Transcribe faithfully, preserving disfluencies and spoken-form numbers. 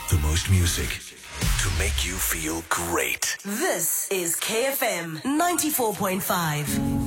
The most music to make you feel great. This is K F M ninety-four point five.